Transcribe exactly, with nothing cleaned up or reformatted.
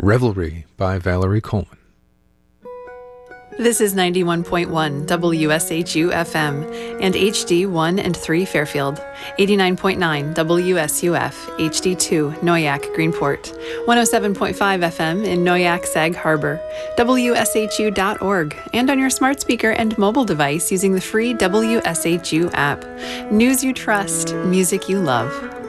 Revelry by Valerie Coleman. This is ninety-one point one W S H U F M and H D one and three Fairfield, eighty-nine point nine W S U F, H D two Noyac Greenport, one oh seven point five F M in Noyac Sag Harbor, W S H U dot org, and on your smart speaker and mobile device using the free W S H U app. News you trust, music you love.